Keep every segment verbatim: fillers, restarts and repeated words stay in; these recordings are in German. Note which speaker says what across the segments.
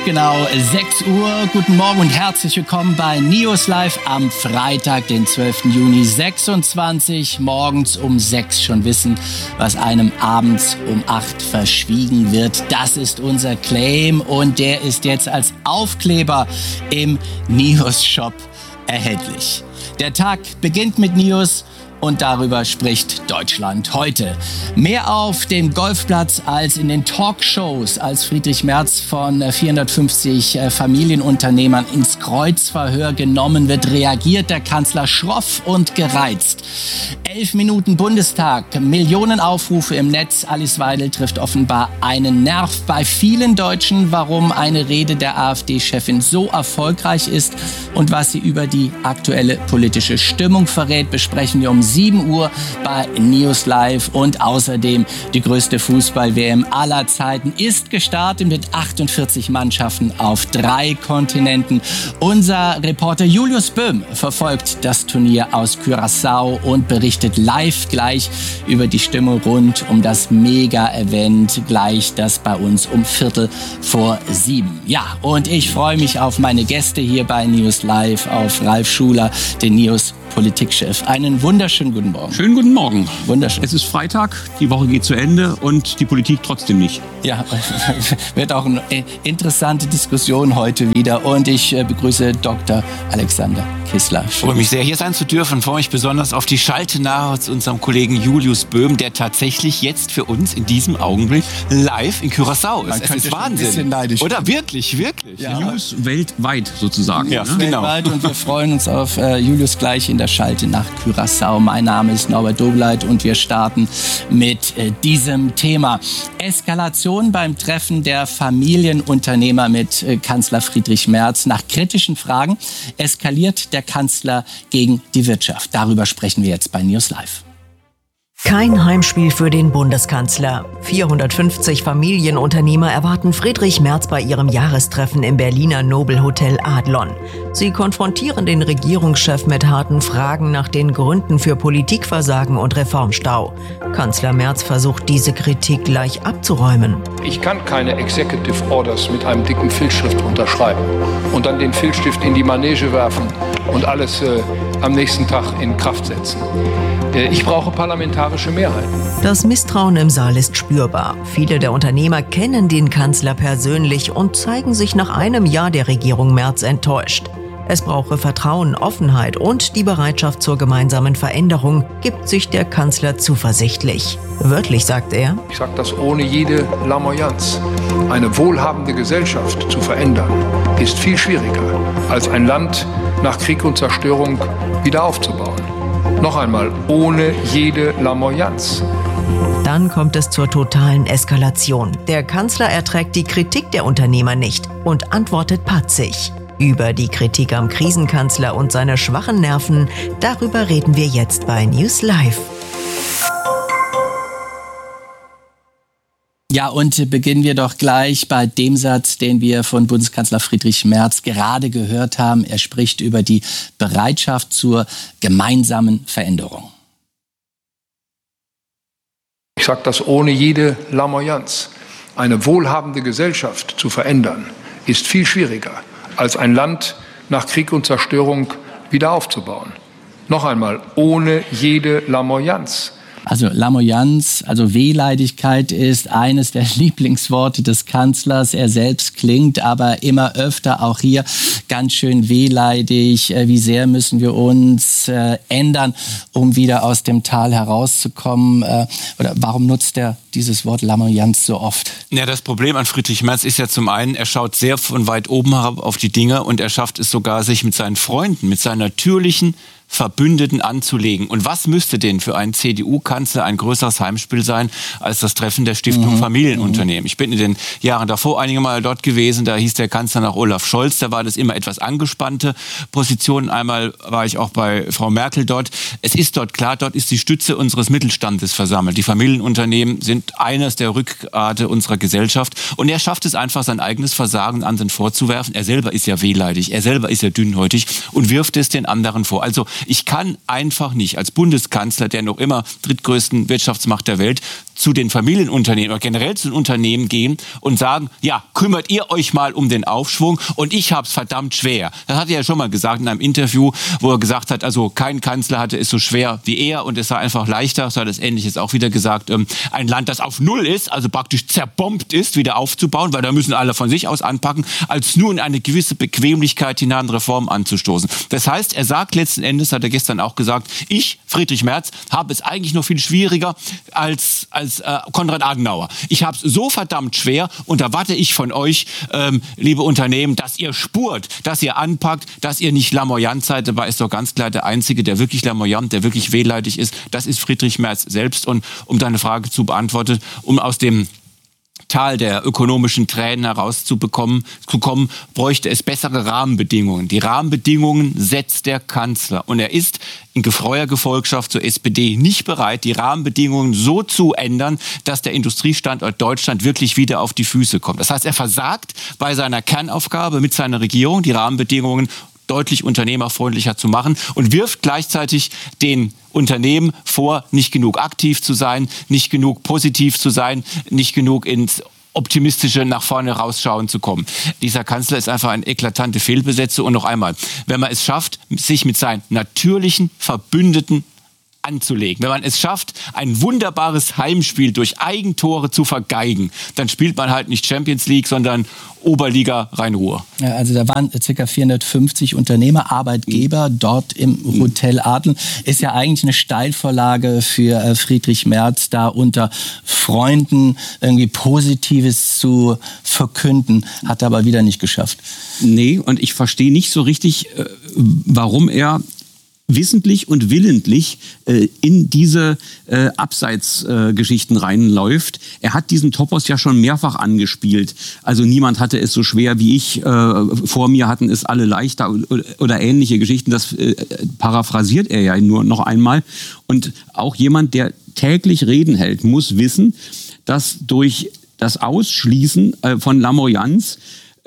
Speaker 1: genau sechs Uhr. Guten Morgen und herzlich willkommen bei News Live am Freitag, den zwölften Juni sechsundzwanzig. Morgens um sechs schon wissen, was einem abends um acht verschwiegen wird. Das ist unser Claim und der ist jetzt als Aufkleber im News Shop erhältlich. Der Tag beginnt mit News. Und darüber spricht Deutschland heute. Mehr auf dem Golfplatz als in den Talkshows, als Friedrich Merz von vierhundertfünfzig Familienunternehmern ins Kreuzverhör genommen wird, reagiert der Kanzler schroff und gereizt. Elf Minuten Bundestag, Millionen Aufrufe im Netz. Alice Weidel trifft offenbar einen Nerv bei vielen Deutschen, warum eine Rede der AfD-Chefin so erfolgreich ist und was sie über die aktuelle politische Stimmung verrät, besprechen wir um sieben Uhr bei News Live. Und außerdem die größte Fußball-W M aller Zeiten ist gestartet mit achtundvierzig Mannschaften auf drei Kontinenten. Unser Reporter Julius Böhm verfolgt das Turnier aus Curaçao und berichtet live gleich über die Stimmung rund um das Mega-Event, gleich das bei uns um Viertel vor sieben. Ja, und ich freue mich auf meine Gäste hier bei News Live, auf Ralf Schuler, den News Politikchef. Einen wunderschönen guten Morgen.
Speaker 2: Schönen guten Morgen.
Speaker 1: Wunderschön.
Speaker 2: Es ist Freitag, die Woche geht zu Ende und die Politik trotzdem nicht.
Speaker 1: Ja, wird auch eine interessante Diskussion heute wieder. Und ich begrüße Doktor Alexander Kissler.
Speaker 3: Ich freue mich sehr, hier sein zu dürfen. Ich freue mich besonders auf die Schalte nach zu unserem Kollegen Julius Böhm, der tatsächlich jetzt für uns in diesem Augenblick live in Curaçao ist. Es ist Wahnsinn. Oder wirklich, wirklich.
Speaker 2: Ja. News weltweit sozusagen.
Speaker 1: Ja, ne? Weltweit. Und wir freuen uns auf äh, Julius gleich in der Schalte nach Curaçao. Mein Name ist Norbert Dobleit und wir starten mit äh, diesem Thema. Eskalation beim Treffen der Familienunternehmer mit äh, Kanzler Friedrich Merz. Nach kritischen Fragen eskaliert der Kanzler gegen die Wirtschaft. Darüber sprechen wir jetzt bei News Live.
Speaker 4: Kein Heimspiel für den Bundeskanzler. vierhundertfünfzig Familienunternehmer erwarten Friedrich Merz bei ihrem Jahrestreffen im Berliner Nobelhotel Adlon. Sie konfrontieren den Regierungschef mit harten Fragen nach den Gründen für Politikversagen und Reformstau. Kanzler Merz versucht, diese Kritik gleich abzuräumen.
Speaker 5: Ich kann keine Executive Orders mit einem dicken Filzstift unterschreiben und dann den Filzstift in die Manege werfen und alles äh, am nächsten Tag in Kraft setzen. Äh, ich brauche parlamentarische Mehrheiten.
Speaker 4: Das Misstrauen im Saal ist spürbar. Viele der Unternehmer kennen den Kanzler persönlich und zeigen sich nach einem Jahr der Regierung Merz enttäuscht. Es brauche Vertrauen, Offenheit und die Bereitschaft zur gemeinsamen Veränderung, gibt sich der Kanzler zuversichtlich. Wörtlich sagt er:
Speaker 5: Ich sage das ohne jede Lamoyanz. Eine wohlhabende Gesellschaft zu verändern, ist viel schwieriger, als ein Land nach Krieg und Zerstörung wieder aufzubauen. Noch einmal, ohne jede Lamoyanz.
Speaker 4: Dann kommt es zur totalen Eskalation. Der Kanzler erträgt die Kritik der Unternehmer nicht und antwortet patzig. Über die Kritik am Krisenkanzler und seine schwachen Nerven, darüber reden wir jetzt bei News Live.
Speaker 1: Ja, und beginnen wir doch gleich bei dem Satz, den wir von Bundeskanzler Friedrich Merz gerade gehört haben. Er spricht über die Bereitschaft zur gemeinsamen Veränderung.
Speaker 5: Ich sage das ohne jede Lamoyanz. Eine wohlhabende Gesellschaft zu verändern, ist viel schwieriger, als ein Land nach Krieg und Zerstörung wieder aufzubauen. Noch einmal, ohne jede Lamoyanz.
Speaker 1: Also Lamoyanz, also Wehleidigkeit ist eines der Lieblingsworte des Kanzlers. Er selbst klingt aber immer öfter auch hier ganz schön wehleidig. Wie sehr müssen wir uns äh, ändern, um wieder aus dem Tal herauszukommen? Äh, oder warum nutzt er dieses Wort Lamoyanz so oft?
Speaker 3: Ja, das Problem an Friedrich Merz ist ja zum einen, er schaut sehr von weit oben herab auf die Dinge und er schafft es sogar, sich mit seinen Freunden, mit seinen natürlichen Verbündeten anzulegen. Und was müsste denn für einen C D U-Kanzler ein größeres Heimspiel sein als das Treffen der Stiftung mhm. Familienunternehmen? Ich bin in den Jahren davor einige Mal dort gewesen, da hieß der Kanzler nach Olaf Scholz, da war das immer etwas angespannte Positionen. Einmal war ich auch bei Frau Merkel dort. Es ist dort klar, dort ist die Stütze unseres Mittelstandes versammelt. Die Familienunternehmen sind eines der Rückgrate unserer Gesellschaft und er schafft es einfach, sein eigenes Versagen anderen vorzuwerfen. Er selber ist ja wehleidig, er selber ist ja dünnhäutig und wirft es den anderen vor. Also ich kann einfach nicht als Bundeskanzler, der noch immer drittgrößten Wirtschaftsmacht der Welt, zu den Familienunternehmen oder generell zu den Unternehmen gehen und sagen, ja, kümmert ihr euch mal um den Aufschwung und ich hab's verdammt schwer. Das hat er ja schon mal gesagt in einem Interview, wo er gesagt hat, also kein Kanzler hatte es so schwer wie er und es sei einfach leichter, so hat es Ähnliches auch wieder gesagt, ähm, ein Land, das auf Null ist, also praktisch zerbombt ist, wieder aufzubauen, weil da müssen alle von sich aus anpacken, als nur in eine gewisse Bequemlichkeit hinein Reformen anzustoßen. Das heißt, er sagt letzten Endes, hat er gestern auch gesagt, ich, Friedrich Merz, habe es eigentlich noch viel schwieriger als, als äh, Konrad Adenauer. Ich habe es so verdammt schwer und da warte ich von euch, ähm, liebe Unternehmen, dass ihr spurt, dass ihr anpackt, dass ihr nicht lamoyant seid. Dabei ist doch ganz klar, der Einzige, der wirklich lamoyant, der wirklich wehleidig ist, das ist Friedrich Merz selbst. Und um deine Frage zu beantworten, um aus dem Tal der ökonomischen Tränen herauszubekommen, zu kommen, bräuchte es bessere Rahmenbedingungen. Die Rahmenbedingungen setzt der Kanzler. Und er ist in getreuer Gefolgschaft zur S P D nicht bereit, die Rahmenbedingungen so zu ändern, dass der Industriestandort Deutschland wirklich wieder auf die Füße kommt. Das heißt, er versagt bei seiner Kernaufgabe mit seiner Regierung, die Rahmenbedingungen deutlich unternehmerfreundlicher zu machen und wirft gleichzeitig den Unternehmen vor, nicht genug aktiv zu sein, nicht genug positiv zu sein, nicht genug ins optimistische nach vorne rausschauen zu kommen. Dieser Kanzler ist einfach eine eklatante Fehlbesetzung. Und noch einmal, wenn man es schafft, sich mit seinen natürlichen Verbündeten anzulegen. Wenn man es schafft, ein wunderbares Heimspiel durch Eigentore zu vergeigen, dann spielt man halt nicht Champions League, sondern Oberliga Rhein-Ruhr.
Speaker 1: Ja, also da waren ca. vierhundertfünfzig Unternehmer, Arbeitgeber dort im Hotel Adlon. Ist ja eigentlich eine Steilvorlage für äh, Friedrich Merz, da unter Freunden irgendwie Positives zu verkünden. Hat er aber wieder nicht geschafft.
Speaker 2: Nee, und ich verstehe nicht so richtig, äh, warum er wissentlich und willentlich äh, in diese äh, Abseitsgeschichten äh, reinläuft. Er hat diesen Topos ja schon mehrfach angespielt. Also niemand hatte es so schwer wie ich, äh, vor mir hatten es alle leichter oder, oder ähnliche Geschichten. Das äh, paraphrasiert er ja nur noch einmal. Und auch jemand, der täglich Reden hält, muss wissen, dass durch das Ausschließen äh, von Lamoyanz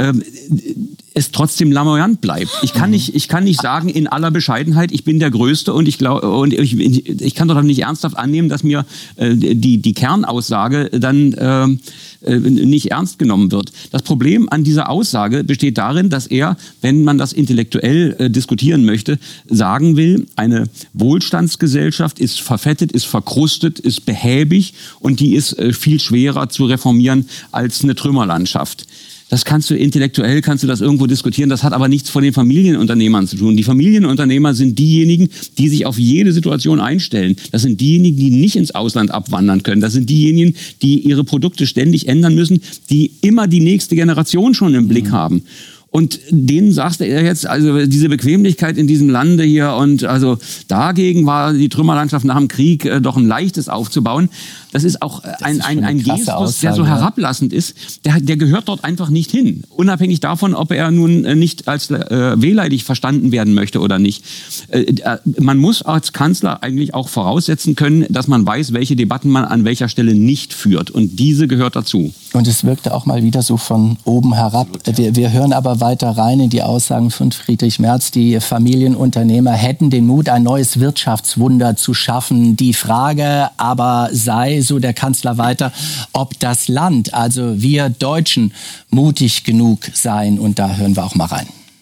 Speaker 2: es trotzdem lamoyant bleibt. Ich kann nicht, ich kann nicht sagen in aller Bescheidenheit, ich bin der Größte und ich glaube und ich, ich kann doch nicht ernsthaft annehmen, dass mir äh, die die Kernaussage dann äh, nicht ernst genommen wird. Das Problem an dieser Aussage besteht darin, dass er, wenn man das intellektuell äh, diskutieren möchte, sagen will, eine Wohlstandsgesellschaft ist verfettet, ist verkrustet, ist behäbig und die ist äh, viel schwerer zu reformieren als eine Trümmerlandschaft. Das kannst du intellektuell, kannst du das irgendwo diskutieren. Das hat aber nichts von den Familienunternehmern zu tun. Die Familienunternehmer sind diejenigen, die sich auf jede Situation einstellen. Das sind diejenigen, die nicht ins Ausland abwandern können. Das sind diejenigen, die ihre Produkte ständig ändern müssen, die immer die nächste Generation schon im Blick haben. Und denen sagst du jetzt, also diese Bequemlichkeit in diesem Lande hier und also dagegen war die Trümmerlandschaft nach dem Krieg äh, doch ein leichtes aufzubauen. Das ist auch äh, ein, ein, ein Gestus, Aussage, der so herablassend ist. Der, der gehört dort einfach nicht hin. Unabhängig davon, ob er nun äh, nicht als äh, wehleidig verstanden werden möchte oder nicht. Äh, äh, man muss als Kanzler eigentlich auch voraussetzen können, dass man weiß, welche Debatten man an welcher Stelle nicht führt. Und diese gehört dazu.
Speaker 1: Und es wirkte auch mal wieder so von oben herab. Wir, wir hören aber weiter rein in die Aussagen von Friedrich Merz. Die Familienunternehmer hätten den Mut, ein neues Wirtschaftswunder zu schaffen. Die Frage aber sei, so der Kanzler weiter, ob das Land, also wir Deutschen, mutig genug seien. Und da hören wir auch mal rein.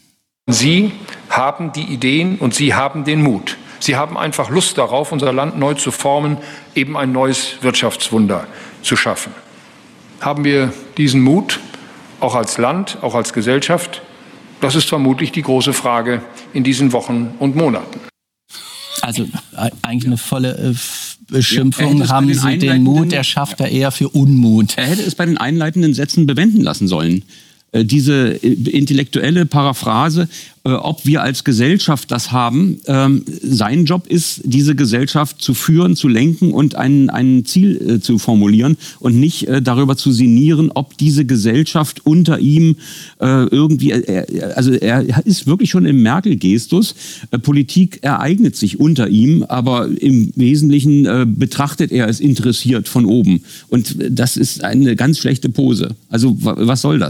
Speaker 5: Sie haben die Ideen und Sie haben den Mut. Sie haben einfach Lust darauf, unser Land neu zu formen, eben ein neues Wirtschaftswunder zu schaffen. Haben wir diesen Mut, auch als Land, auch als Gesellschaft? Das ist vermutlich die große Frage in diesen Wochen und Monaten.
Speaker 1: Also eigentlich eine volle äh, Beschimpfung. Ja, haben Sie den Mut, er schafft er eher für Unmut.
Speaker 2: Er hätte es bei den einleitenden Sätzen bewenden lassen sollen. Äh, diese intellektuelle Paraphrase, äh, ob wir als Gesellschaft das haben. Ähm, sein Job ist, diese Gesellschaft zu führen, zu lenken und ein, ein Ziel äh, zu formulieren und nicht äh, darüber zu sinnieren, ob diese Gesellschaft unter ihm äh, irgendwie, äh, also er ist wirklich schon im Merkel-Gestus. Äh, Politik ereignet sich unter ihm, aber im Wesentlichen äh, betrachtet er es interessiert von oben. Und das ist eine ganz schlechte Pose. Also was soll das?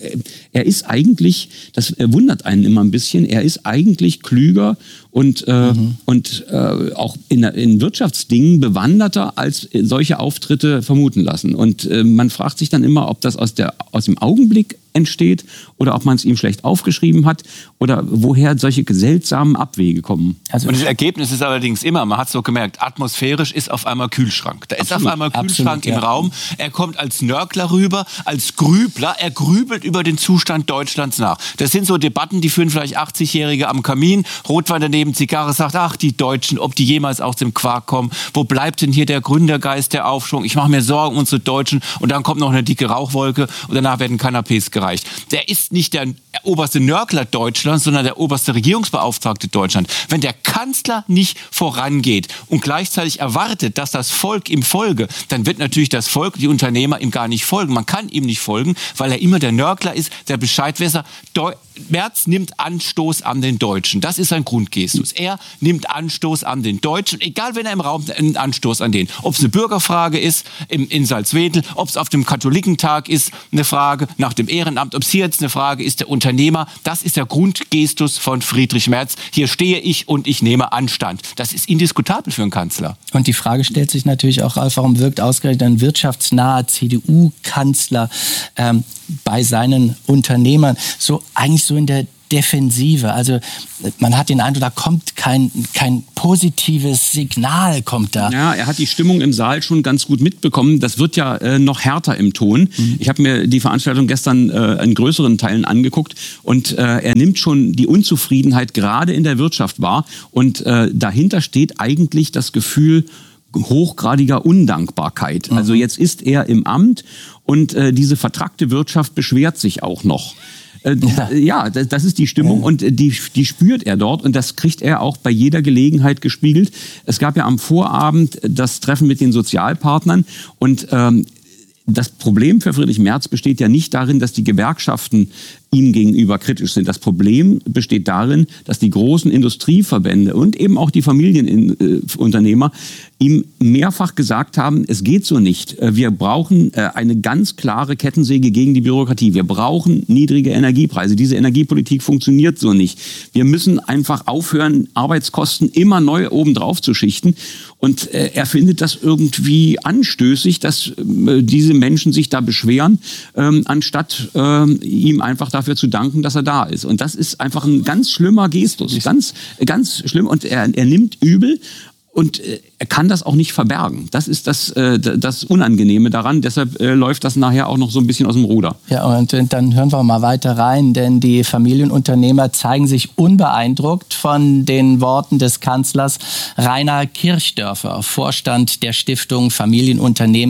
Speaker 2: er ist eigentlich, das wundert einen immer ein bisschen, er ist eigentlich klüger und, äh, mhm. und äh, auch in, in Wirtschaftsdingen bewanderter, als solche Auftritte vermuten lassen. Und äh, man fragt sich dann immer, ob das aus, der, aus dem Augenblick entsteht oder ob man es ihm schlecht aufgeschrieben hat oder woher solche seltsamen Abwege kommen.
Speaker 3: Also und das Ergebnis ist allerdings immer, man hat es so gemerkt, atmosphärisch ist auf einmal Kühlschrank. Da ist absolut, auf einmal Kühlschrank absolut, im ja. Raum. Er kommt als Nörgler rüber, als Grübler. Er grübelt über den Zustand Deutschlands nach. Das sind so Debatten, die führen vielleicht achtzigjährige am Kamin, Rotwein daneben, Zigarre, sagt, ach, die Deutschen, ob die jemals aus dem Quark kommen. Wo bleibt denn hier der Gründergeist, der Aufschwung? Ich mache mir Sorgen um unsere Deutschen. Und dann kommt noch eine dicke Rauchwolke und danach werden Kanapés gereicht. Der ist nicht der oberste Nörgler Deutschlands, sondern der oberste Regierungsbeauftragte Deutschlands. Wenn der Kanzler nicht vorangeht und gleichzeitig erwartet, dass das Volk ihm folge, dann wird natürlich das Volk, die Unternehmer ihm gar nicht folgen. Man kann ihm nicht folgen, weil er immer der Nörgler ist, der Bescheidwisser. Deu- Merz nimmt Anstoß an den Deutschen. Das ist sein Grundgestus. Er nimmt Anstoß an den Deutschen, egal wenn er im Raum einen Anstoß an den. Ob es eine Bürgerfrage ist im, in Salzwedel, ob es auf dem Katholikentag ist, eine Frage nach dem Ehrenamt, ob es hier jetzt eine Frage ist, der Unternehmer. Das ist der Grundgestus von Friedrich Merz. Hier stehe ich und ich nehme Anstand. Das ist indiskutabel für einen Kanzler.
Speaker 1: Und die Frage stellt sich natürlich auch, Ralf, warum wirkt ausgerechnet ein wirtschaftsnaher C D U-Kanzler ähm, bei seinen Unternehmern so eigentlich so in der Defensive? Also man hat den Eindruck, da kommt kein, kein positives Signal, kommt da.
Speaker 2: Ja, er hat die Stimmung im Saal schon ganz gut mitbekommen. Das wird ja äh, noch härter im Ton. Mhm. Ich habe mir die Veranstaltung gestern äh, in größeren Teilen angeguckt und äh, er nimmt schon die Unzufriedenheit gerade in der Wirtschaft wahr. Und äh, dahinter steht eigentlich das Gefühl hochgradiger Undankbarkeit. Mhm. Also jetzt ist er im Amt und äh, diese vertrackte Wirtschaft beschwert sich auch noch. Ja, ja das, das ist die Stimmung und die, die spürt er dort und das kriegt er auch bei jeder Gelegenheit gespiegelt. Es gab ja am Vorabend das Treffen mit den Sozialpartnern und ähm, das Problem für Friedrich Merz besteht ja nicht darin, dass die Gewerkschaften ihm gegenüber kritisch sind. Das Problem besteht darin, dass die großen Industrieverbände und eben auch die Familienunternehmer ihm mehrfach gesagt haben, es geht so nicht. Wir brauchen eine ganz klare Kettensäge gegen die Bürokratie. Wir brauchen niedrige Energiepreise. Diese Energiepolitik funktioniert so nicht. Wir müssen einfach aufhören, Arbeitskosten immer neu obendrauf zu schichten. Und er findet das irgendwie anstößig, dass diese Menschen sich da beschweren, anstatt ihm einfach dafür zu danken, dass er da ist. Und das ist einfach ein ganz schlimmer Gestus. Ganz, ganz schlimm. Und er, er nimmt übel. Und äh, er kann das auch nicht verbergen. Das ist das, äh, das Unangenehme daran. Deshalb äh, läuft das nachher auch noch so ein bisschen aus dem Ruder.
Speaker 1: Ja, und äh, dann hören wir mal weiter rein, denn die Familienunternehmer zeigen sich unbeeindruckt von den Worten des Kanzlers. Rainer Kirchdörfer, Vorstand der Stiftung Familienunternehmen,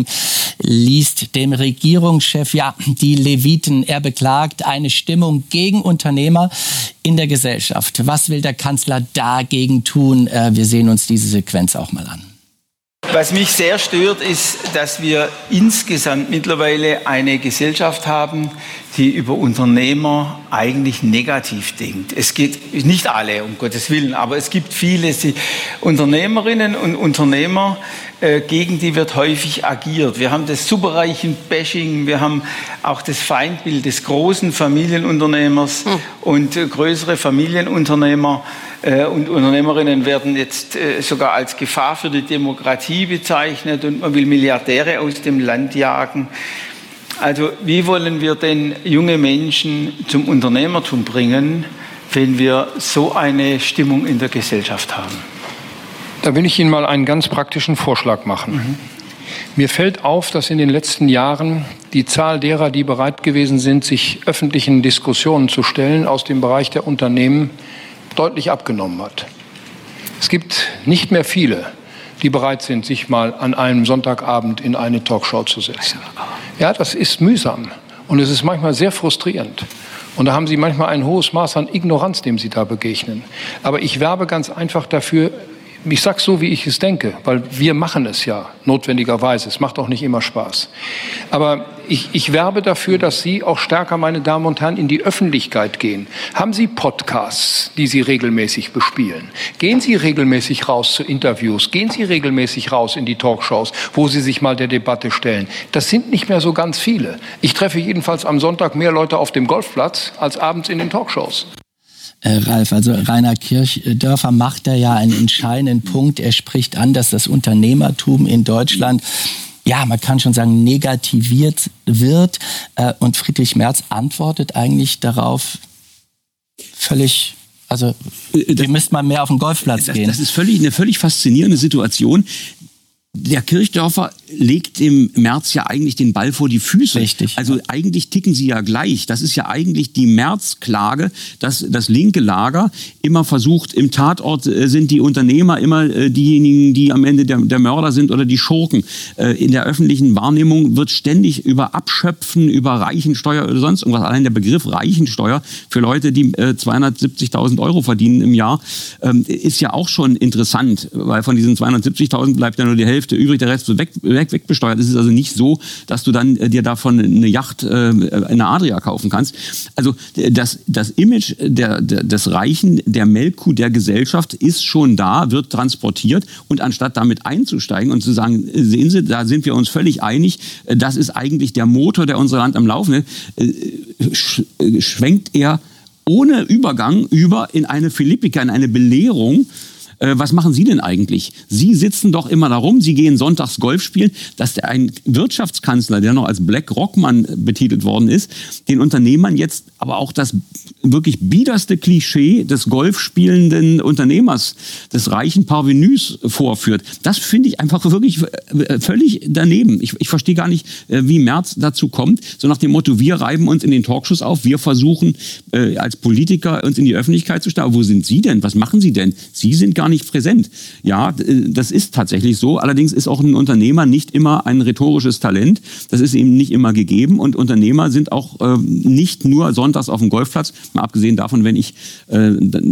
Speaker 1: liest dem Regierungschef ja die Leviten. Er beklagt eine Stimmung gegen Unternehmer in der Gesellschaft. Was will der Kanzler dagegen tun? Äh, wir sehen uns diese Sequenz auch mal an.
Speaker 6: Was mich sehr stört, ist, dass wir insgesamt mittlerweile eine Gesellschaft haben, die über Unternehmer eigentlich negativ denkt. Es geht nicht alle, um Gottes Willen, aber es gibt viele die Unternehmerinnen und Unternehmer, äh, gegen die wird häufig agiert. Wir haben das Superreichen-Bashing, wir haben auch das Feindbild des großen Familienunternehmers hm. und äh, größere Familienunternehmer äh, und Unternehmerinnen werden jetzt äh, sogar als Gefahr für die Demokratie bezeichnet und man will Milliardäre aus dem Land jagen. Also wie wollen wir denn junge Menschen zum Unternehmertum bringen, wenn wir so eine Stimmung in der Gesellschaft haben?
Speaker 5: Da will ich Ihnen mal einen ganz praktischen Vorschlag machen. Mhm. Mir fällt auf, dass in den letzten Jahren die Zahl derer, die bereit gewesen sind, sich öffentlichen Diskussionen zu stellen, aus dem Bereich der Unternehmen deutlich abgenommen hat. Es gibt nicht mehr viele, die bereit sind, sich mal an einem Sonntagabend in eine Talkshow zu setzen. Ja, das ist mühsam und es ist manchmal sehr frustrierend. Und da haben Sie manchmal ein hohes Maß an Ignoranz, dem Sie da begegnen. Aber ich werbe ganz einfach dafür, ich sage so, wie ich es denke, weil wir machen es ja notwendigerweise. Es macht auch nicht immer Spaß. Aber ich, ich werbe dafür, dass Sie auch stärker, meine Damen und Herren, in die Öffentlichkeit gehen. Haben Sie Podcasts, die Sie regelmäßig bespielen? Gehen Sie regelmäßig raus zu Interviews? Gehen Sie regelmäßig raus in die Talkshows, wo Sie sich mal der Debatte stellen? Das sind nicht mehr so ganz viele. Ich treffe jedenfalls am Sonntag mehr Leute auf dem Golfplatz als abends in den Talkshows.
Speaker 1: Äh, Ralf, also Rainer Kirchdörfer macht da ja einen entscheidenden Punkt. Er spricht an, dass das Unternehmertum in Deutschland, ja, man kann schon sagen, negativiert wird. Äh, und Friedrich Merz antwortet eigentlich darauf völlig, also wir müssten mal mehr auf den Golfplatz
Speaker 2: das,
Speaker 1: gehen.
Speaker 2: Das ist völlig, eine völlig faszinierende Situation. Der Kirchdörfer legt dem Merz ja eigentlich den Ball vor die Füße.
Speaker 1: Richtig.
Speaker 2: Also eigentlich ticken sie ja gleich. Das ist ja eigentlich die Merz-Klage, dass das linke Lager immer versucht, im Tatort äh, sind die Unternehmer immer äh, diejenigen, die am Ende der, der Mörder sind oder die Schurken. Äh, in der öffentlichen Wahrnehmung wird ständig über Abschöpfen, über Reichensteuer oder sonst irgendwas. Allein der Begriff Reichensteuer für Leute, die äh, zweihundertsiebzigtausend Euro verdienen im Jahr, ähm, ist ja auch schon interessant, weil von diesen zweihundertsiebzigtausend bleibt ja nur die Hälfte übrig, der Rest wird weg, weg, wegbesteuert. Es ist also nicht so, dass du dann äh, dir davon eine Yacht äh, in der Adria kaufen kannst. Also das, das Image der, der, des Reichen, der Melkkuh der Gesellschaft ist schon da, wird transportiert und anstatt damit einzusteigen und zu sagen, sehen Sie, da sind wir uns völlig einig, das ist eigentlich der Motor, der unser Land am Laufen hält, äh, sch, äh, schwenkt er ohne Übergang über in eine Philippika, in eine Belehrung. Was machen Sie denn eigentlich? Sie sitzen doch immer da rum, Sie gehen sonntags Golf spielen, dass ein Wirtschaftskanzler, der noch als Black Rockmann betitelt worden ist, den Unternehmern jetzt aber auch das wirklich biederste Klischee des golfspielenden Unternehmers, des reichen Parvenus vorführt. Das finde ich einfach wirklich völlig daneben. Ich, ich verstehe gar nicht, wie Merz dazu kommt, so nach dem Motto, wir reiben uns in den Talkshows auf, wir versuchen äh, als Politiker uns in die Öffentlichkeit zu stellen. Wo sind Sie denn? Was machen Sie denn? Sie sind gar nicht präsent. Ja, das ist tatsächlich so. Allerdings ist auch ein Unternehmer nicht immer ein rhetorisches Talent. Das ist ihm nicht immer gegeben. Und Unternehmer sind auch äh, nicht nur sonntags auf dem Golfplatz. Mal abgesehen davon, wenn ich äh,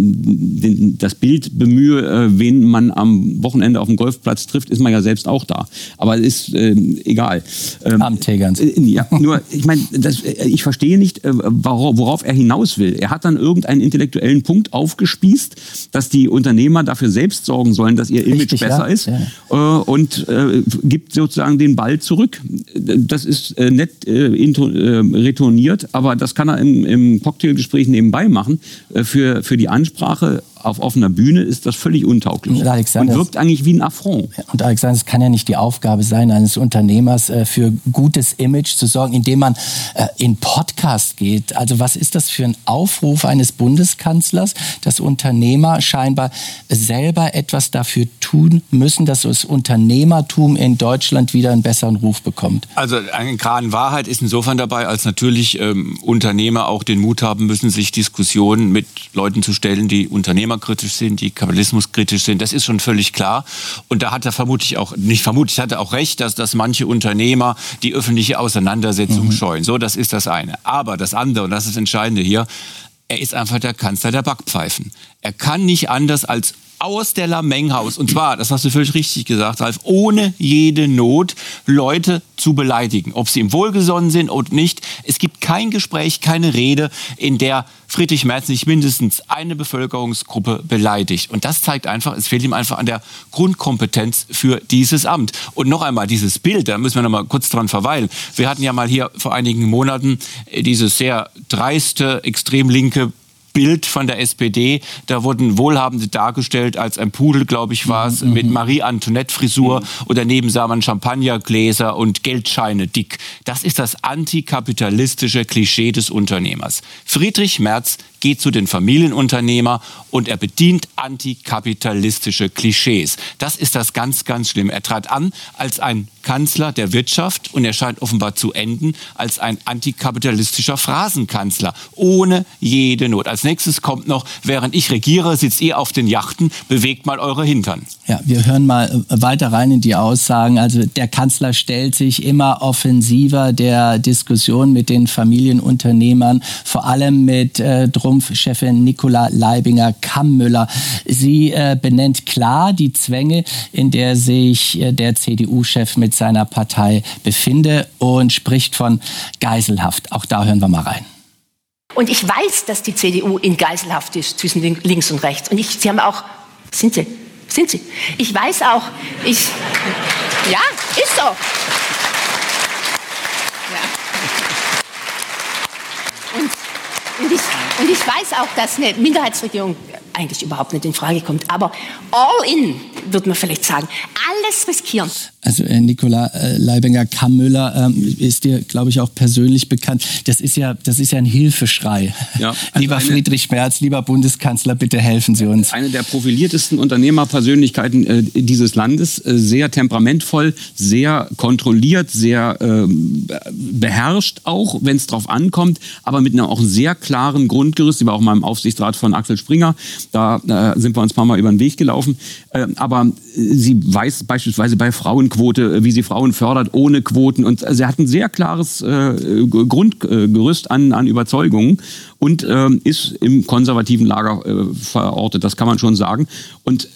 Speaker 2: den, das Bild bemühe, äh, wen man am Wochenende auf dem Golfplatz trifft, ist man ja selbst auch da. Aber es ist äh, egal. Ähm,
Speaker 1: Am Tegerns.
Speaker 2: Äh, ja, nur, ich meine, ich verstehe nicht, äh, worauf er hinaus will. Er hat dann irgendeinen intellektuellen Punkt aufgespießt, dass die Unternehmer dafür selbst sorgen sollen, dass ihr Image
Speaker 1: Richtig,
Speaker 2: besser
Speaker 1: ja.
Speaker 2: ist,
Speaker 1: Ja.
Speaker 2: Äh, und äh, gibt sozusagen den Ball zurück. Das ist äh, nett äh, intro, äh, retourniert, aber das kann er im, im Cocktailgespräch nebenbei machen. Äh, für, für die Ansprache auf offener Bühne ist das völlig untauglich und,
Speaker 1: Alexander,
Speaker 2: und wirkt eigentlich wie ein Affront.
Speaker 1: Und Alexander, es kann ja nicht die Aufgabe sein, eines Unternehmers äh, für gutes Image zu sorgen, indem man äh, in Podcast geht. Also was ist das für ein Aufruf eines Bundeskanzlers, dass Unternehmer scheinbar selber etwas dafür tun müssen, dass das Unternehmertum in Deutschland wieder einen besseren Ruf bekommt?
Speaker 3: Also ein Kran Wahrheit ist insofern dabei, als natürlich ähm, Unternehmer auch den Mut haben müssen, sich Diskussionen mit Leuten zu stellen, die Unternehmer kritisch sind, die kapitalismuskritisch sind. Das ist schon völlig klar. Und da hat er vermutlich auch, nicht vermutlich, hat er auch recht, dass, dass manche Unternehmer die öffentliche Auseinandersetzung mhm. scheuen. So, das ist das eine. Aber das andere, und das ist das Entscheidende hier, er ist einfach der Kanzler der Backpfeifen. Er kann nicht anders als aus der Lamenghaus, und zwar, das hast du völlig richtig gesagt, Ralf, ohne jede Not Leute zu beleidigen. Ob sie ihm wohlgesonnen sind oder nicht. Es gibt kein Gespräch, keine Rede, in der Friedrich Merz nicht mindestens eine Bevölkerungsgruppe beleidigt. Und das zeigt einfach, es fehlt ihm einfach an der Grundkompetenz für dieses Amt. Und noch einmal, dieses Bild, da müssen wir noch mal kurz dran verweilen. Wir hatten ja mal hier vor einigen Monaten dieses sehr dreiste, extrem linke Bild von der S P D, da wurden Wohlhabende dargestellt als ein Pudel, glaube ich, war es, mhm. mit Marie-Antoinette-Frisur mhm. und daneben sah man Champagnergläser und Geldscheine dick. Das ist das antikapitalistische Klischee des Unternehmers. Friedrich Merz geht zu den Familienunternehmern und er bedient antikapitalistische Klischees. Das ist das ganz, ganz Schlimme. Er trat an als ein Kanzler der Wirtschaft und er scheint offenbar zu enden als ein antikapitalistischer Phrasenkanzler. Ohne jede Not. Als nächstes kommt noch, während ich regiere, sitzt ihr auf den Yachten, bewegt mal eure Hintern.
Speaker 1: Ja, wir hören mal weiter rein in die Aussagen. Also der Kanzler stellt sich immer offensiver der Diskussion mit den Familienunternehmern, vor allem mit äh, Trumpf-Chefin Nicola Leibinger-Kammüller. Sie äh, benennt klar die Zwänge, in der sich äh, der C D U-Chef mit seiner Partei befinde und spricht von Geiselhaft. Auch da hören wir mal rein.
Speaker 7: Und ich weiß, dass die C D U in Geiselhaft ist zwischen links und rechts. Und ich, sie haben auch, sind sie, sind sie. Ich weiß auch, ich, ja, ist so. Ja. Und, und, ich, und ich weiß auch, dass eine Minderheitsregierung eigentlich überhaupt nicht in Frage kommt. Aber all in, würde man vielleicht sagen, alles riskieren.
Speaker 1: Also äh, Nicola äh, Leibinger-Kammüller ähm, ist dir, glaube ich, auch persönlich bekannt. Das ist ja, das ist ja ein Hilfeschrei. Ja, also lieber eine, Friedrich Merz, lieber Bundeskanzler, bitte helfen Sie uns.
Speaker 2: Eine der profiliertesten Unternehmerpersönlichkeiten äh, dieses Landes, äh, sehr temperamentvoll, sehr kontrolliert, sehr äh, beherrscht auch, wenn es drauf ankommt, aber mit einem auch sehr klaren Grundgerüst. Sie war auch mal im Aufsichtsrat von Axel Springer. Da äh, sind wir uns ein paar Mal über den Weg gelaufen. Äh, aber sie weiß beispielsweise bei Frauenquote, wie sie Frauen fördert, ohne Quoten. Und sie hat ein sehr klares äh, Grundgerüst an, an Überzeugungen und äh, ist im konservativen Lager äh, verortet. Das kann man schon sagen. Und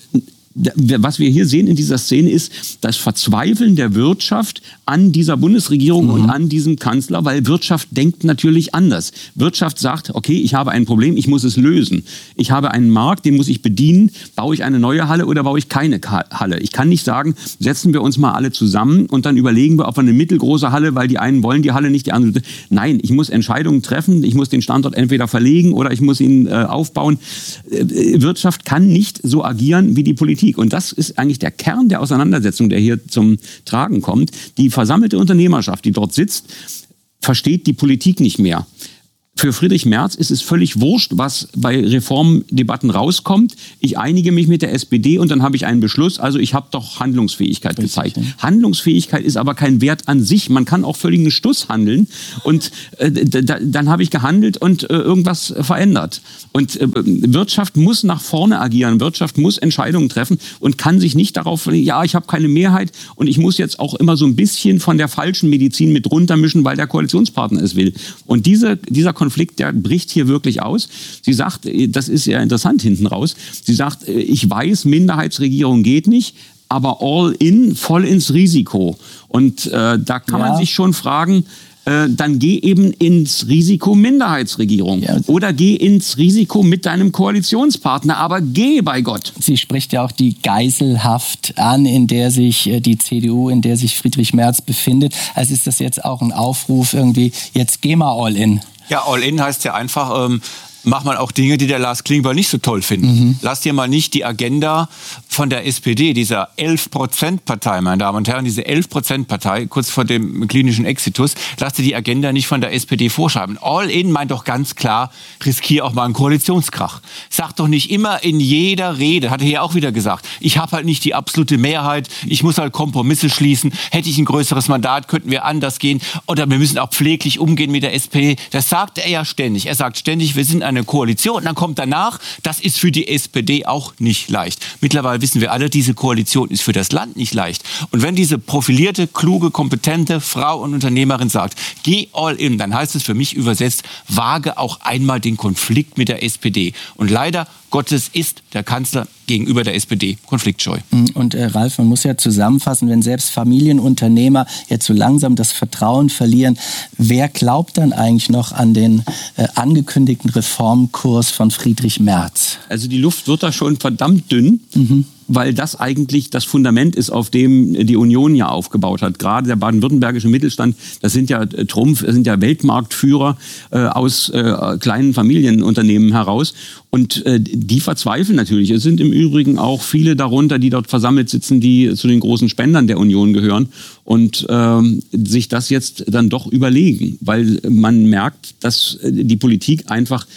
Speaker 2: was wir hier sehen in dieser Szene ist das Verzweifeln der Wirtschaft an dieser Bundesregierung mhm. und an diesem Kanzler, weil Wirtschaft denkt natürlich anders. Wirtschaft sagt, okay, ich habe ein Problem, ich muss es lösen. Ich habe einen Markt, den muss ich bedienen. Baue ich eine neue Halle oder baue ich keine Halle? Ich kann nicht sagen, setzen wir uns mal alle zusammen und dann überlegen wir, ob wir eine mittelgroße Halle, weil die einen wollen die Halle nicht, die anderen. Nein, ich muss Entscheidungen treffen. Ich muss den Standort entweder verlegen oder ich muss ihn äh, aufbauen. Äh, Wirtschaft kann nicht so agieren wie die Politik. Und das ist eigentlich der Kern der Auseinandersetzung, der hier zum Tragen kommt. Die versammelte Unternehmerschaft, die dort sitzt, versteht die Politik nicht mehr. Für Friedrich Merz ist es völlig wurscht, was bei Reformdebatten rauskommt. Ich einige mich mit der S P D und dann habe ich einen Beschluss. Also ich habe doch Handlungsfähigkeit gezeigt. Richtig. Handlungsfähigkeit ist aber kein Wert an sich. Man kann auch völligen Stuss handeln und äh, da, dann habe ich gehandelt und äh, irgendwas verändert. Und äh, Wirtschaft muss nach vorne agieren. Wirtschaft muss Entscheidungen treffen und kann sich nicht darauf, ja, ich habe keine Mehrheit und ich muss jetzt auch immer so ein bisschen von der falschen Medizin mit runtermischen, weil der Koalitionspartner es will. Und diese, dieser Konflikt Konflikt, der bricht hier wirklich aus. Sie sagt, das ist ja interessant hinten raus, sie sagt, ich weiß, Minderheitsregierung geht nicht, aber all in, voll ins Risiko. Und äh, da kann ja. man sich schon fragen, äh, dann geh eben ins Risiko Minderheitsregierung ja. oder geh ins Risiko mit deinem Koalitionspartner, aber geh bei Gott.
Speaker 1: Sie spricht ja auch die Geiselhaft an, in der sich äh, die C D U, in der sich Friedrich Merz befindet. Also ist das jetzt auch ein Aufruf irgendwie, jetzt geh mal all in.
Speaker 3: Ja, all in heißt ja einfach, ähm, mach mal auch Dinge, die der Lars Klingbeil nicht so toll findet. Mhm. Lass dir mal nicht die Agenda von der S P D, dieser elf Prozent Partei, meine Damen und Herren, diese elf Prozent Partei, kurz vor dem klinischen Exitus, lass dir die Agenda nicht von der S P D vorschreiben. All in meint doch ganz klar, riskier auch mal einen Koalitionskrach. Sag doch nicht immer in jeder Rede, hat er ja auch wieder gesagt, ich habe halt nicht die absolute Mehrheit, ich muss halt Kompromisse schließen, hätte ich ein größeres Mandat, könnten wir anders gehen oder wir müssen auch pfleglich umgehen mit der S P D. Das sagt er ja ständig. Er sagt ständig, wir sind eine Koalition. Und dann kommt danach, das ist für die S P D auch nicht leicht. Mittlerweile wissen wir alle, diese Koalition ist für das Land nicht leicht. Und wenn diese profilierte, kluge, kompetente Frau und Unternehmerin sagt, geh all in, dann heißt es für mich übersetzt, wage auch einmal den Konflikt mit der S P D. Und leider Gottes ist der Kanzler gegenüber der S P D konfliktscheu.
Speaker 1: Und äh, Ralf, man muss ja zusammenfassen, wenn selbst Familienunternehmer jetzt so langsam das Vertrauen verlieren, wer glaubt dann eigentlich noch an den äh, angekündigten Reformkurs von Friedrich Merz?
Speaker 2: Also die Luft wird da schon verdammt dünn. Mhm. Weil das eigentlich das Fundament ist, auf dem die Union ja aufgebaut hat. Gerade der baden-württembergische Mittelstand, das sind ja äh, Trumpf, das sind ja Weltmarktführer äh, aus äh, kleinen Familienunternehmen heraus. Und äh, die verzweifeln natürlich. Es sind im Übrigen auch viele darunter, die dort versammelt sitzen, die zu den großen Spendern der Union gehören und ähm, sich das jetzt dann doch überlegen, weil man merkt, dass die Politik einfach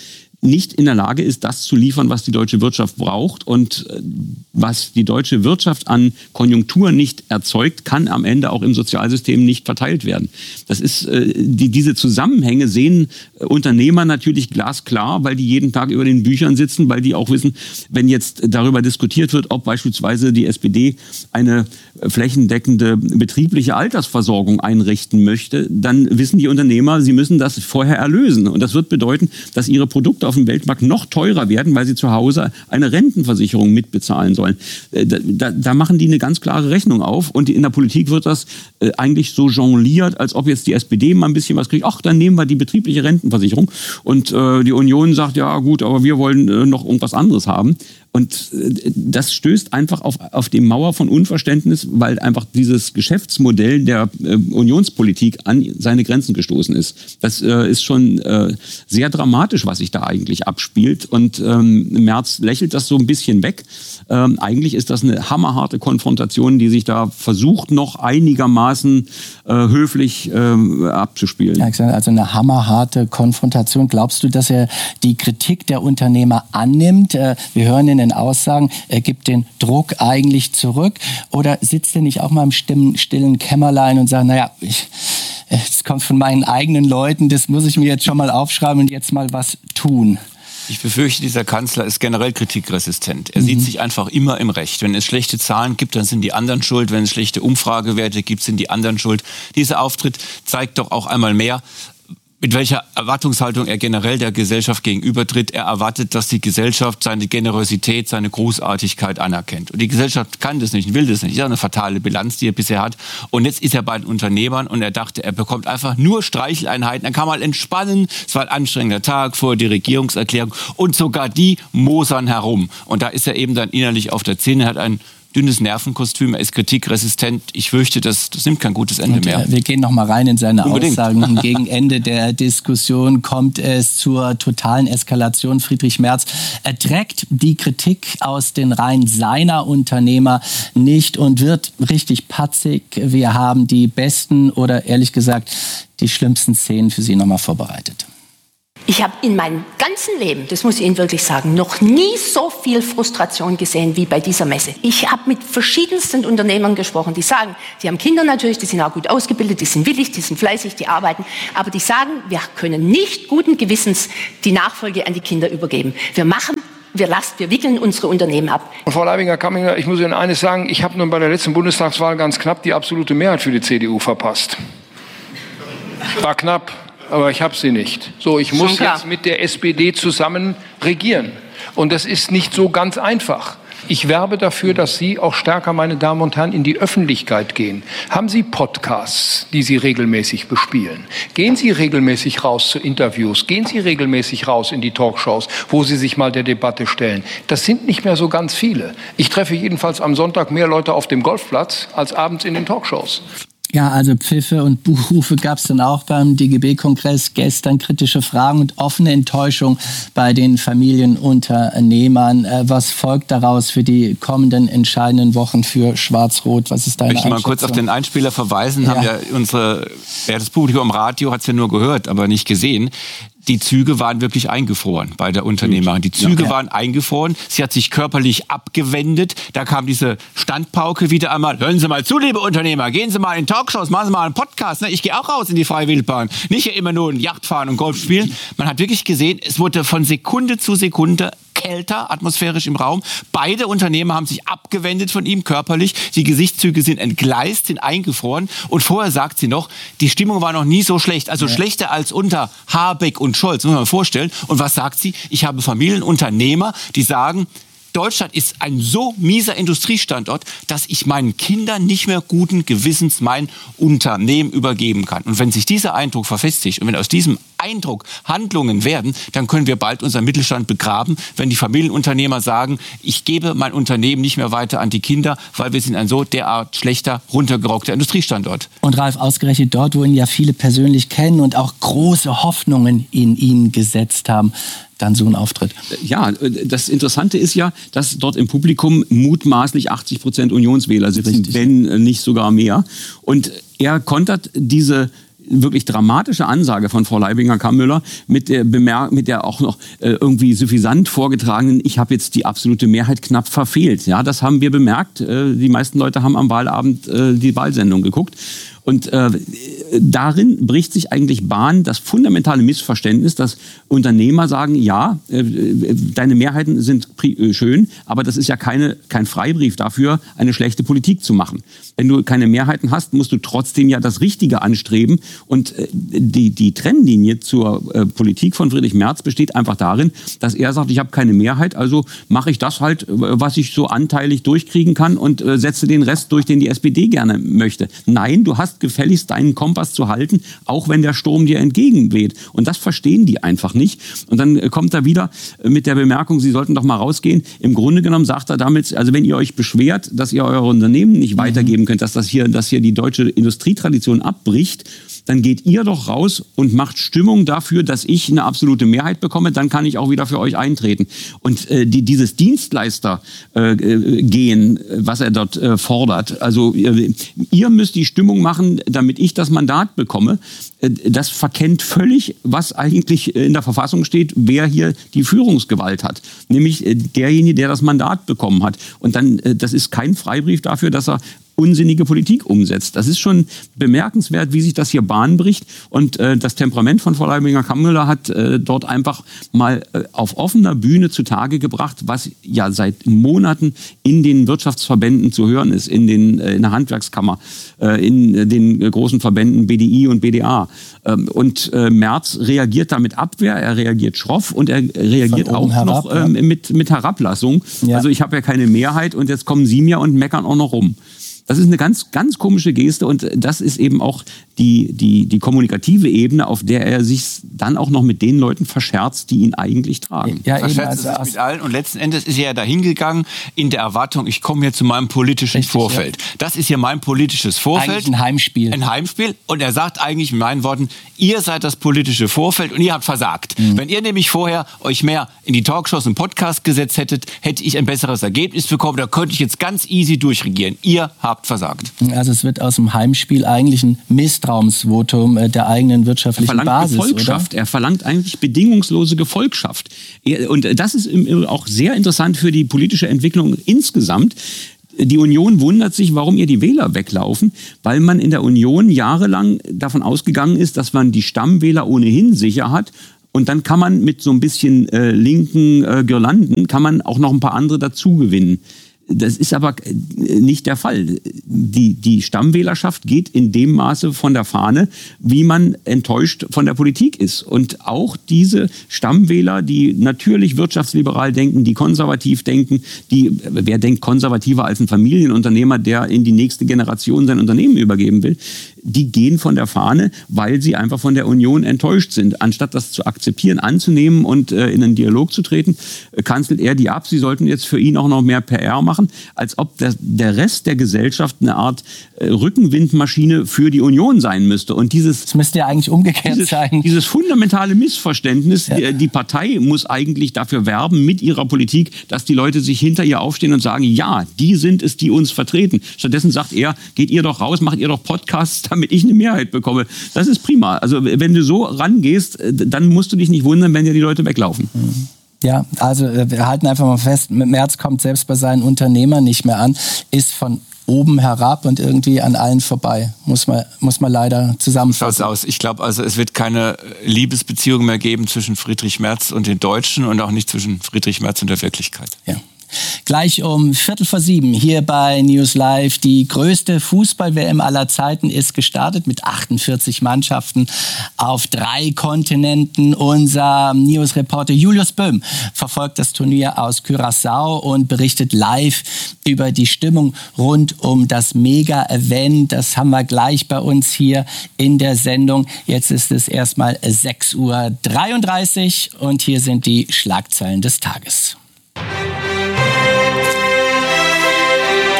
Speaker 2: nicht in der Lage ist, das zu liefern, was die deutsche Wirtschaft braucht. Und was die deutsche Wirtschaft an Konjunktur nicht erzeugt, kann am Ende auch im Sozialsystem nicht verteilt werden. Das ist, die, diese Zusammenhänge sehen Unternehmer natürlich glasklar, weil die jeden Tag über den Büchern sitzen, weil die auch wissen, wenn jetzt darüber diskutiert wird, ob beispielsweise die S P D eine flächendeckende betriebliche Altersversorgung einrichten möchte, dann wissen die Unternehmer, sie müssen das vorher erlösen. Und das wird bedeuten, dass ihre Produkte auf dem Weltmarkt noch teurer werden, weil sie zu Hause eine Rentenversicherung mitbezahlen sollen. Da, da, da machen die eine ganz klare Rechnung auf. Und in der Politik wird das äh, eigentlich so jongliert, als ob jetzt die S P D mal ein bisschen was kriegt. Ach, dann nehmen wir die betriebliche Rentenversicherung. Und äh, die Union sagt, ja gut, aber wir wollen äh, noch irgendwas anderes haben. Und das stößt einfach auf, auf die Mauer von Unverständnis, weil einfach dieses Geschäftsmodell der äh, Unionspolitik an seine Grenzen gestoßen ist. Das äh, ist schon äh, sehr dramatisch, was sich da eigentlich abspielt. Und ähm, Merz lächelt das so ein bisschen weg. Ähm, eigentlich ist das eine hammerharte Konfrontation, die sich da versucht, noch einigermaßen äh, höflich äh, abzuspielen.
Speaker 1: Ja, also eine hammerharte Konfrontation. Glaubst du, dass er die Kritik der Unternehmer annimmt? Äh, wir hören in den Aussagen, er gibt den Druck eigentlich zurück, oder sitzt er nicht auch mal im stillen, stillen Kämmerlein und sagt, naja, ich, es kommt von meinen eigenen Leuten, das muss ich mir jetzt schon mal aufschreiben und jetzt mal was tun?
Speaker 3: Ich befürchte, dieser Kanzler ist generell kritikresistent. Er mhm. sieht sich einfach immer im Recht. Wenn es schlechte Zahlen gibt, dann sind die anderen schuld. Wenn es schlechte Umfragewerte gibt, sind die anderen schuld. Dieser Auftritt zeigt doch auch einmal mehr, mit welcher Erwartungshaltung er generell der Gesellschaft gegenübertritt. Er erwartet, dass die Gesellschaft seine Generosität, seine Großartigkeit anerkennt. Und die Gesellschaft kann das nicht, will das nicht. Das ist eine fatale Bilanz, die er bisher hat. Und jetzt ist er bei den Unternehmern und er dachte, er bekommt einfach nur Streicheleinheiten. Er kann mal entspannen. Es war ein anstrengender Tag vor die Regierungserklärung. Und sogar die mosern herum. Und da ist er eben dann innerlich auf der Zinne, hat ein dünnes Nervenkostüm, er ist kritikresistent. Ich fürchte, das, das nimmt kein gutes Ende
Speaker 1: und,
Speaker 3: mehr.
Speaker 1: Äh, wir gehen noch mal rein in seine
Speaker 3: Unbedingt.
Speaker 1: Aussagen. Gegen Ende der Diskussion kommt es zur totalen Eskalation. Friedrich Merz erträgt die Kritik aus den Reihen seiner Unternehmer nicht und wird richtig patzig. Wir haben die besten oder ehrlich gesagt die schlimmsten Szenen für Sie noch mal vorbereitet.
Speaker 7: Ich habe in meinem ganzen Leben, das muss ich Ihnen wirklich sagen, noch nie so viel Frustration gesehen wie bei dieser Messe. Ich habe mit verschiedensten Unternehmern gesprochen, die sagen, die haben Kinder natürlich, die sind auch gut ausgebildet, die sind willig, die sind fleißig, die arbeiten, aber die sagen, wir können nicht guten Gewissens die Nachfolge an die Kinder übergeben. Wir machen Wir, lassen, wir wickeln unsere Unternehmen ab.
Speaker 5: Und Frau Leibinger-Kamminger, ich muss Ihnen eines sagen, ich habe nun bei der letzten Bundestagswahl ganz knapp die absolute Mehrheit für die C D U verpasst. War knapp. Aber ich habe sie nicht. So, ich muss jetzt mit der S P D zusammen regieren. Und das ist nicht so ganz einfach. Ich werbe dafür, dass Sie auch stärker, meine Damen und Herren, in die Öffentlichkeit gehen. Haben Sie Podcasts, die Sie regelmäßig bespielen? Gehen Sie regelmäßig raus zu Interviews? Gehen Sie regelmäßig raus in die Talkshows, wo Sie sich mal der Debatte stellen? Das sind nicht mehr so ganz viele. Ich treffe jedenfalls am Sonntag mehr Leute auf dem Golfplatz als abends in den Talkshows.
Speaker 1: Ja, also Pfiffe und Buchrufe gab es dann auch beim D G B-Kongress gestern, kritische Fragen und offene Enttäuschung bei den Familienunternehmern. Äh, was folgt daraus für die kommenden entscheidenden Wochen für Schwarz-Rot? Was ist deine Einschätzung?
Speaker 3: Ich möchte mal kurz auf den Einspieler verweisen.
Speaker 1: Ja.
Speaker 3: Haben ja unsere, ja, das Publikum im Radio hat es ja nur gehört, aber nicht gesehen. Die Züge waren wirklich eingefroren bei der Unternehmerin. Die Züge ja. waren eingefroren. Sie hat sich körperlich abgewendet. Da kam diese Standpauke wieder einmal. Hören Sie mal zu, liebe Unternehmer. Gehen Sie mal in Talkshows, machen Sie mal einen Podcast. Ich gehe auch raus in die freie Wildbahn. Nicht immer nur ein Yacht fahren und Golf spielen. Man hat wirklich gesehen, es wurde von Sekunde zu Sekunde kälter, atmosphärisch im Raum. Beide Unternehmer haben sich abgewendet von ihm körperlich. Die Gesichtszüge sind entgleist, sind eingefroren. Und vorher sagt sie noch, die Stimmung war noch nie so schlecht. Also ja. schlechter als unter Habeck und Scholz, muss man mal vorstellen. Und was sagt sie? Ich habe Familienunternehmer, die sagen, Deutschland ist ein so mieser Industriestandort, dass ich meinen Kindern nicht mehr guten Gewissens mein Unternehmen übergeben kann. Und wenn sich dieser Eindruck verfestigt und wenn aus diesem Eindruck Handlungen werden, dann können wir bald unseren Mittelstand begraben, wenn die Familienunternehmer sagen, ich gebe mein Unternehmen nicht mehr weiter an die Kinder, weil wir sind ein so derart schlechter, runtergerockter Industriestandort.
Speaker 1: Und Ralf, ausgerechnet dort, wo ihn ja viele persönlich kennen und auch große Hoffnungen in ihn gesetzt haben, dann so ein Auftritt.
Speaker 2: Ja, das Interessante ist ja, dass dort im Publikum mutmaßlich achtzig Prozent Unionswähler sitzen, Richtig. wenn nicht sogar mehr. Und er kontert diese wirklich dramatische Ansage von Frau Leibinger-Kammüller mit der, Bemer- mit der auch noch äh, irgendwie suffisant vorgetragenen, ich habe jetzt die absolute Mehrheit knapp verfehlt. Ja, das haben wir bemerkt. Äh, die meisten Leute haben am Wahlabend äh, die Wahlsendung geguckt. Und äh, darin bricht sich eigentlich Bahn das fundamentale Missverständnis, dass Unternehmer sagen, ja, äh, deine Mehrheiten sind pri- äh, schön, aber das ist ja keine, kein Freibrief dafür, eine schlechte Politik zu machen. Wenn du keine Mehrheiten hast, musst du trotzdem ja das Richtige anstreben. Und äh, die, die Trennlinie zur äh, Politik von Friedrich Merz besteht einfach darin, dass er sagt, ich habe keine Mehrheit, also mache ich das halt, was ich so anteilig durchkriegen kann und äh, setze den Rest durch, den die S P D gerne möchte. Nein, du hast gefälligst deinen Kompass zu halten, auch wenn der Sturm dir entgegenweht. Und das verstehen die einfach nicht. Und dann kommt er wieder mit der Bemerkung, sie sollten doch mal rausgehen. Im Grunde genommen sagt er damit, also wenn ihr euch beschwert, dass ihr euer Unternehmen nicht mhm. weitergeben könnt, dass das hier, dass hier die deutsche Industrietradition abbricht, dann geht ihr doch raus und macht Stimmung dafür, dass ich eine absolute Mehrheit bekomme, dann kann ich auch wieder für euch eintreten. Und äh, die, dieses Dienstleister-Gehen, äh, was er dort äh, fordert, also äh, ihr müsst die Stimmung machen, damit ich das Mandat bekomme, äh, das verkennt völlig, was eigentlich in der Verfassung steht, wer hier die Führungsgewalt hat. Nämlich äh, derjenige, der das Mandat bekommen hat. Und dann, äh, das ist kein Freibrief dafür, dass er unsinnige Politik umsetzt. Das ist schon bemerkenswert, wie sich das hier Bahn bricht. Und äh, das Temperament von Frau Leibinger-Kammüller hat äh, dort einfach mal äh, auf offener Bühne zutage gebracht, was ja seit Monaten in den Wirtschaftsverbänden zu hören ist, in, den, äh, in der Handwerkskammer, äh, in äh, den äh, großen Verbänden B D I und B D A. Ähm, und äh, Merz reagiert da mit Abwehr, er reagiert schroff und er reagiert auch herab, noch äh, ja. mit, mit Herablassung. Ja. Also ich habe ja keine Mehrheit und jetzt kommen Sie mir und meckern auch noch rum. Das ist eine ganz, ganz komische Geste und das ist eben auch die, die, die kommunikative Ebene, auf der er sich dann auch noch mit den Leuten verscherzt, die ihn eigentlich tragen.
Speaker 3: Ja, verscherzt also sich mit allen und letzten Endes ist er ja dahin gegangen in der Erwartung, ich komme hier zu meinem politischen Richtig, Vorfeld. Ja. Das ist hier mein politisches Vorfeld.
Speaker 1: Eigentlich ein Heimspiel.
Speaker 3: Ein Heimspiel und er sagt eigentlich in meinen Worten, ihr seid das politische Vorfeld und ihr habt versagt. Mhm. Wenn ihr nämlich vorher euch mehr in die Talkshows und Podcasts gesetzt hättet, hätte ich ein besseres Ergebnis bekommen, da könnte ich jetzt ganz easy durchregieren. Ihr habt versagt.
Speaker 1: Also es wird aus dem Heimspiel eigentlich ein Misstrauensvotum der eigenen wirtschaftlichen
Speaker 2: er verlangt
Speaker 1: Basis,
Speaker 2: Gefolgschaft.
Speaker 1: Oder?
Speaker 2: Er verlangt eigentlich bedingungslose Gefolgschaft. Und das ist auch sehr interessant für die politische Entwicklung insgesamt. Die Union wundert sich, warum ihr die Wähler weglaufen, weil man in der Union jahrelang davon ausgegangen ist, dass man die Stammwähler ohnehin sicher hat. Und dann kann man mit so ein bisschen äh, linken äh, Girlanden, kann man auch noch ein paar andere dazu gewinnen. Das ist aber nicht der Fall. Die, die Stammwählerschaft geht in dem Maße von der Fahne, wie man enttäuscht von der Politik ist. Und auch diese Stammwähler, die natürlich wirtschaftsliberal denken, die konservativ denken, die, wer denkt konservativer als ein Familienunternehmer, der in die nächste Generation sein Unternehmen übergeben will, die gehen von der Fahne, weil sie einfach von der Union enttäuscht sind. Anstatt das zu akzeptieren, anzunehmen und äh, in einen Dialog zu treten, äh, kanzelt er die ab. Sie sollten jetzt für ihn auch noch mehr P R machen, als ob der, der Rest der Gesellschaft eine Art äh, Rückenwindmaschine für die Union sein müsste. Und dieses,
Speaker 1: das müsste ja eigentlich umgekehrt
Speaker 2: dieses,
Speaker 1: sein.
Speaker 2: Dieses fundamentale Missverständnis,
Speaker 1: ja.
Speaker 2: die, die Partei muss eigentlich dafür werben mit ihrer Politik, dass die Leute sich hinter ihr aufstehen und sagen, ja, die sind es, die uns vertreten. Stattdessen sagt er, geht ihr doch raus, macht ihr doch Podcasts, damit ich eine Mehrheit bekomme. Das ist prima. Also wenn du so rangehst, dann musst du dich nicht wundern, wenn dir die Leute weglaufen.
Speaker 1: Ja, also wir halten einfach mal fest, Merz kommt selbst bei seinen Unternehmern nicht mehr an, ist von oben herab und irgendwie an allen vorbei. Muss man, muss man leider zusammenfassen.
Speaker 3: Schaut's aus. Ich glaube, also es wird keine Liebesbeziehung mehr geben zwischen Friedrich Merz und den Deutschen und auch nicht zwischen Friedrich Merz und der Wirklichkeit.
Speaker 1: Ja. Gleich um Viertel vor sieben hier bei News Live. Die größte Fußball-W M aller Zeiten ist gestartet mit achtundvierzig Mannschaften auf drei Kontinenten. Unser News-Reporter Julius Böhm verfolgt das Turnier aus Curaçao und berichtet live über die Stimmung rund um das Mega-Event. Das haben wir gleich bei uns hier in der Sendung. Jetzt ist es erstmal sechs Uhr dreiunddreißig und hier sind die Schlagzeilen des Tages.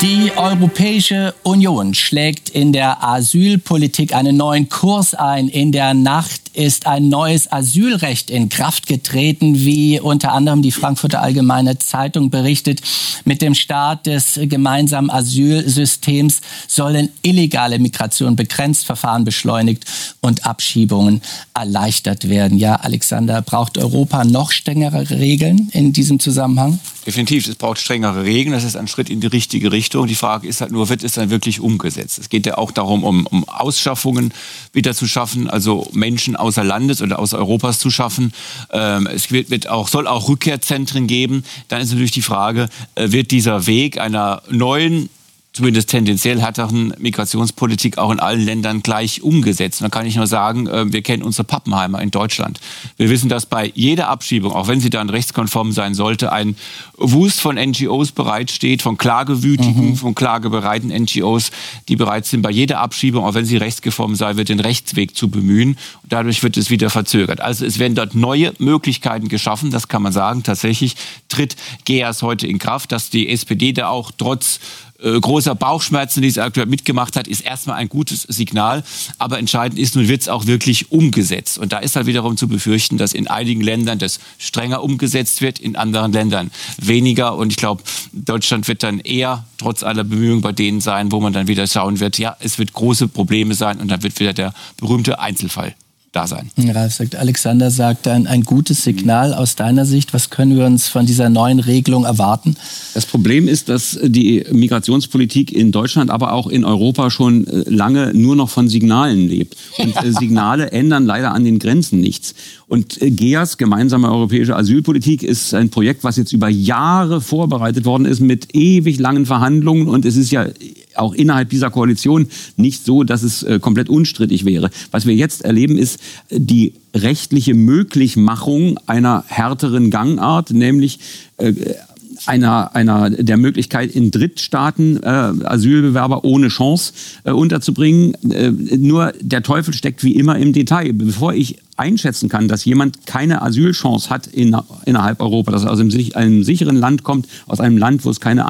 Speaker 1: Die Europäische Union schlägt in der Asylpolitik einen neuen Kurs ein. In der Nacht ist ein neues Asylrecht in Kraft getreten, wie unter anderem die Frankfurter Allgemeine Zeitung berichtet. Mit dem Start des gemeinsamen Asylsystems sollen illegale Migration begrenzt, Verfahren beschleunigt und Abschiebungen erleichtert werden. Ja, Alexander, braucht Europa noch strengere Regeln in diesem Zusammenhang?
Speaker 3: Definitiv, es braucht strengere Regeln. Das ist ein Schritt in die richtige Richtung. Die Frage ist halt nur, wird es dann wirklich umgesetzt? Es geht ja auch darum, um, um Ausschaffungen wieder zu schaffen, also Menschen außer Landes oder aus Europas zu schaffen. Ähm, es wird, wird auch, soll auch Rückkehrzentren geben. Dann ist natürlich die Frage, äh, wird dieser Weg einer neuen, zumindest tendenziell härteren Migrationspolitik auch in allen Ländern gleich umgesetzt. Und da kann ich nur sagen, wir kennen unsere Pappenheimer in Deutschland. Wir wissen, dass bei jeder Abschiebung, auch wenn sie dann rechtskonform sein sollte, ein Wust von N G Os bereitsteht, von klagewütigen, mhm. von klagebereiten N G Os, die bereit sind, bei jeder Abschiebung, auch wenn sie rechtskonform sei, wird den Rechtsweg zu bemühen. Und dadurch wird es wieder verzögert. Also es werden dort neue Möglichkeiten geschaffen, das kann man sagen. Tatsächlich tritt G E A S heute in Kraft, dass die S P D da auch trotz Äh, großer Bauchschmerzen, die es aktuell mitgemacht hat, ist erstmal ein gutes Signal. Aber entscheidend ist, nun wird es auch wirklich umgesetzt. Und da ist halt wiederum zu befürchten, dass in einigen Ländern das strenger umgesetzt wird, in anderen Ländern weniger. Und ich glaube, Deutschland wird dann eher trotz aller Bemühungen bei denen sein, wo man dann wieder schauen wird, ja, es wird große Probleme sein und dann wird wieder der berühmte Einzelfall da sein.
Speaker 1: Ralf sagt, Alexander sagt dann ein gutes Signal aus deiner Sicht. Was können wir uns von dieser neuen Regelung erwarten?
Speaker 2: Das Problem ist, dass die Migrationspolitik in Deutschland, aber auch in Europa schon lange nur noch von Signalen lebt. Und ja. Signale ändern leider an den Grenzen nichts. Und G E A S, gemeinsame europäische Asylpolitik, ist ein Projekt, was jetzt über Jahre vorbereitet worden ist mit ewig langen Verhandlungen. Und es ist ja auch innerhalb dieser Koalition nicht so, dass es äh, komplett unstrittig wäre. Was wir jetzt erleben, ist die rechtliche Möglichmachung einer härteren Gangart, nämlich äh, einer, einer der Möglichkeit, in Drittstaaten äh, Asylbewerber ohne Chance äh, unterzubringen. Äh, nur der Teufel steckt wie immer im Detail. Bevor ich einschätzen kann, dass jemand keine Asylchance hat in, innerhalb Europa, dass er aus einem, einem sicheren Land kommt, aus einem Land, wo es keine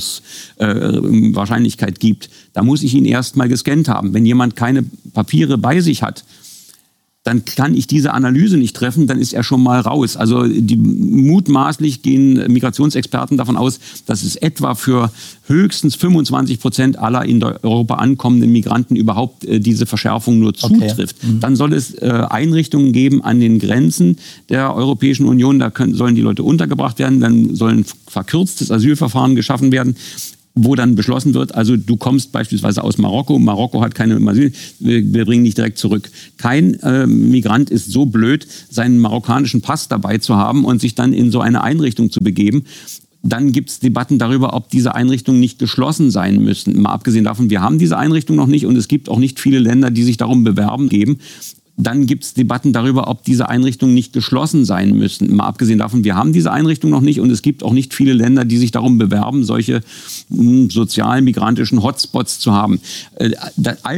Speaker 2: Anerkennungswahrscheinlichkeit äh, gibt, da muss ich ihn erst mal gescannt haben. Wenn jemand keine Papiere bei sich hat, dann kann ich diese Analyse nicht treffen, dann ist er schon mal raus. Also die, mutmaßlich gehen Migrationsexperten davon aus, dass es etwa für höchstens fünfundzwanzig Prozent aller in Europa ankommenden Migranten überhaupt äh, diese Verschärfung nur zutrifft. Okay. Mhm. Dann soll es äh, Einrichtungen geben an den Grenzen der Europäischen Union, da können, sollen die Leute untergebracht werden, dann sollen verkürztes Asylverfahren geschaffen werden, wo dann beschlossen wird, also du kommst beispielsweise aus Marokko, Marokko hat keine Asyl, wir, wir bringen dich direkt zurück. Kein äh, Migrant ist so blöd, seinen marokkanischen Pass dabei zu haben und sich dann in so eine Einrichtung zu begeben. Dann gibt es Debatten darüber, ob diese Einrichtungen nicht geschlossen sein müssen. Mal abgesehen davon, wir haben diese Einrichtung noch nicht und es gibt auch nicht viele Länder, die sich darum bewerben geben. Dann gibt es Debatten darüber, ob diese Einrichtungen nicht geschlossen sein müssen. Mal abgesehen davon, wir haben diese Einrichtung noch nicht und es gibt auch nicht viele Länder, die sich darum bewerben, solche mh, sozial-migrantischen Hotspots zu haben. Äh, da,